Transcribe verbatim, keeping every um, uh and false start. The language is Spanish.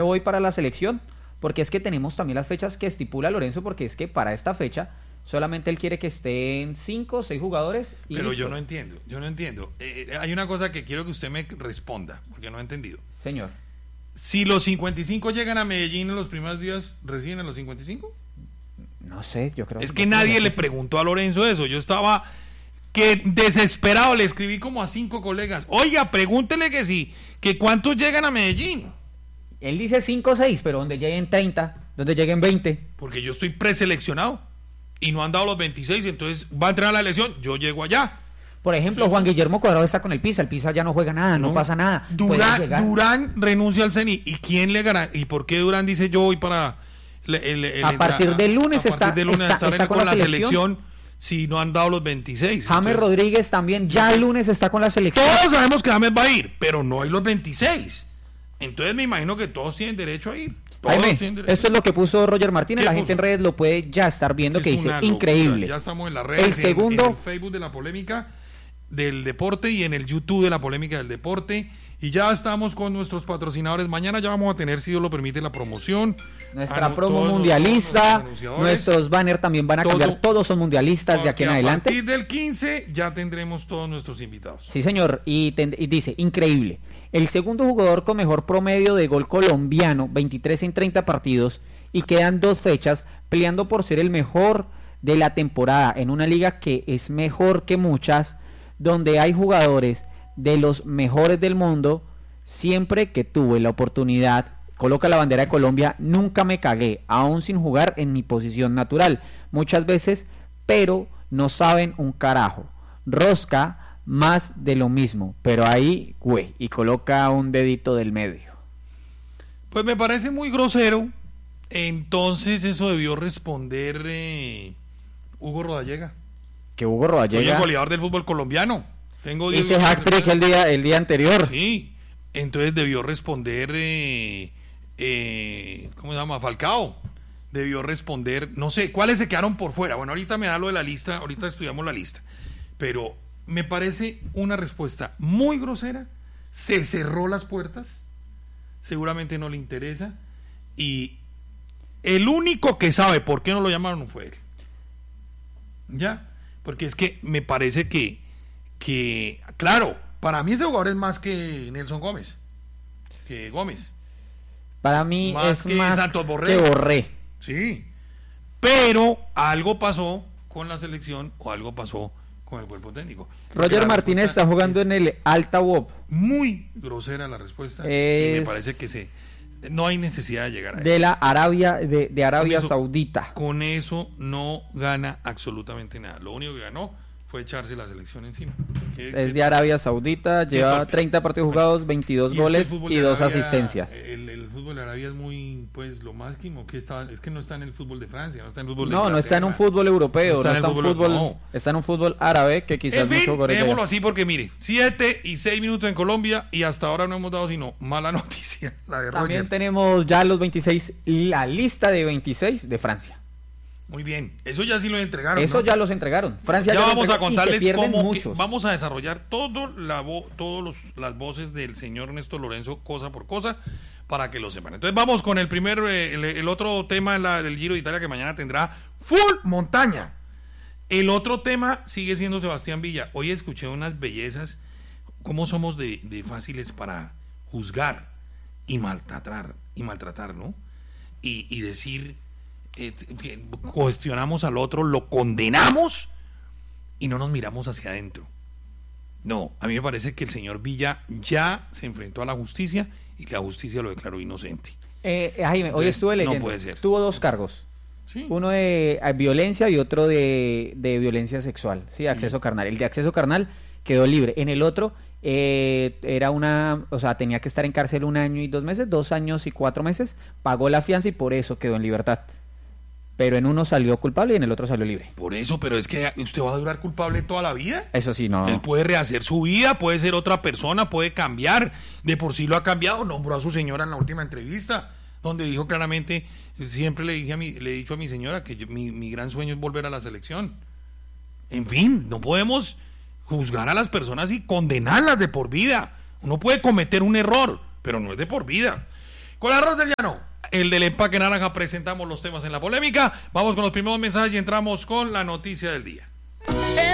ejemplo, hoy para la selección, porque es que tenemos también las fechas que estipula Lorenzo, porque es que para esta fecha solamente él quiere que estén cinco o seis jugadores. Y Pero listo. yo no entiendo, yo no entiendo. Eh, hay una cosa que quiero que usted me responda, porque no he entendido. Señor. Si los cincuenta y cinco llegan a Medellín en los primeros días, ¿reciben a los cincuenta y cinco? No sé, yo creo Es yo que creo nadie le sí. preguntó a Lorenzo eso. Yo estaba que desesperado, le escribí como a cinco colegas. Oiga, pregúntele que sí, que cuántos llegan a Medellín. Él dice cinco o seis, pero donde lleguen treinta, donde lleguen veinte. Porque yo estoy preseleccionado y no han dado los veintiséis, entonces va a entrar a la elección, yo llego allá. Por ejemplo, Juan Guillermo Cuadrado está con el Pisa, el Pisa ya no juega nada, no, no pasa nada. Durán, Durán renuncia al C E N I. ¿Y quién le gana? ¿Y por qué Durán dice yo voy para el, el, el, a partir del lunes a, a está, partir del lunes está, estar está en, con, con la, la selección? selección si no han dado los veintiséis? James entonces, Rodríguez también ya el lunes está con la selección. Todos sabemos que James va a ir, pero no hay los veintiséis. Entonces me imagino que todos tienen derecho a ir. Jaime, esto es lo que puso Roger Martínez, la puso? gente en redes lo puede ya estar viendo, que dice, increíble. Ya estamos en las redes, el segundo... en, en el Facebook de la polémica del deporte y en el YouTube de la polémica del deporte, y ya estamos con nuestros patrocinadores. Mañana ya vamos a tener, si Dios lo permite, la promoción, nuestra promo mundialista, nuestros banners también van a todo, cambiar, todos son mundialistas de aquí en adelante. A partir del quince ya tendremos todos nuestros invitados. Sí, señor, y, ten, y dice, increíble, el segundo jugador con mejor promedio de gol colombiano, veintitrés en treinta partidos, y quedan dos fechas peleando por ser el mejor de la temporada en una liga que es mejor que muchas, donde hay jugadores de los mejores del mundo. Siempre que tuve la oportunidad, coloca la bandera de Colombia, nunca me cagué, aún sin jugar en mi posición natural, muchas veces, pero no saben un carajo, rosca, más de lo mismo, pero ahí, güey, y coloca un dedito del medio. Pues me parece muy grosero. Entonces eso debió responder eh, Hugo Rodallega. Que Hugo Rodallega, soy el goleador del fútbol colombiano. Tengo hice hat-trick el día, el día anterior. Sí, entonces debió responder, eh, eh, ¿cómo se llama? Falcao. Debió responder, no sé, ¿cuáles se quedaron por fuera? Bueno, ahorita me da lo de la lista, ahorita estudiamos la lista. Pero me parece una respuesta muy grosera. Se cerró las puertas. Seguramente no le interesa. Y el único que sabe por qué no lo llamaron fue él. ¿Ya? Porque es que me parece que, que claro, para mí ese jugador es más que Nelson Gómez, que Gómez. Para mí más es que más Santos Borré. que Borré. Sí, pero algo pasó con la selección o algo pasó con el cuerpo técnico. Roger Martínez está jugando en el Alta U O P. Muy grosera la respuesta. Es... Y me parece que se... no hay necesidad de llegar a de eso. la Arabia de, de Arabia con eso, Saudita. Con eso no gana absolutamente nada. Lo único que ganó fue echarse la selección encima. ¿Qué, es qué de Arabia Saudita, lleva treinta partidos jugados, veintidós y goles es y dos Arabia, asistencias. El, el fútbol de Arabia es muy, pues, lo máximo que está, es que no está en el fútbol de Francia, no está en el fútbol de No, no está en un fútbol europeo, no está, no está en un fútbol, no. está en un fútbol árabe que quizás en fin, mucho por dejémoslo así porque mire, siete y seis minutos en Colombia y hasta ahora no hemos dado sino mala noticia, la de Roger. También tenemos ya los veintiséis, la lista de veintiséis de Francia. Muy bien, eso ya sí lo entregaron. Eso ¿no? ya los entregaron. Francia ya, ya vamos a contarles cómo que vamos a desarrollar todo la vo, todos los, las voces del señor Néstor Lorenzo cosa por cosa para que lo sepan. Entonces vamos con el primer, eh, el, el otro tema la, del Giro de Italia que mañana tendrá full montaña. El otro tema sigue siendo Sebastián Villa. Hoy escuché unas bellezas, cómo somos de, de fáciles para juzgar y maltratar, y maltratar, ¿no? Y, y decir... Eh, cuestionamos al otro, lo condenamos y no nos miramos hacia adentro. No, a mí me parece que el señor Villa ya se enfrentó a la justicia y la justicia lo declaró inocente. Eh, Jaime, Entonces, hoy estuve leyendo, no puede ser. Tuvo dos cargos, ¿sí? Uno de violencia y otro de, de violencia sexual, ¿sí? Sí. Acceso carnal. El de acceso carnal quedó libre. En el otro eh, era una, o sea, tenía que estar en cárcel un año y dos meses, dos años y cuatro meses, pagó la fianza y por eso quedó en libertad. Pero en uno salió culpable y en el otro salió libre. Por eso, pero es que usted va a durar culpable toda la vida. Eso sí, no. Él puede rehacer su vida, puede ser otra persona, puede cambiar. De por sí lo ha cambiado. Nombró a su señora en la última entrevista, donde dijo claramente, siempre le dije a mi, le he dicho a mi señora que yo, mi, mi gran sueño es volver a la selección. En fin, no podemos juzgar a las personas y condenarlas de por vida. Uno puede cometer un error, pero no es de por vida. Con Arroz del Llano, el del empaque naranja, presentamos los temas en la polémica. Vamos con los primeros mensajes y entramos con la noticia del día.